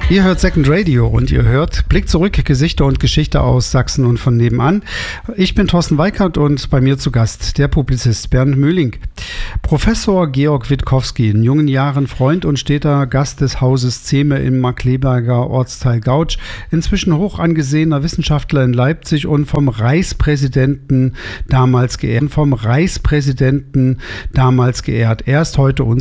Ihr hört Second Radio und ihr hört Blick zurück, Gesichter und Geschichte aus Sachsen und von nebenan. Ich bin Thorsten Weikert und bei mir zu Gast der Publizist Bernd Möhling. Professor Georg Witkowski, in jungen Jahren Freund und steter Gast des Hauses Zehme im Markkleeberger Ortsteil Gautsch, inzwischen hoch angesehener Wissenschaftler in Leipzig und vom Reichspräsidenten damals geehrt. Er ist heute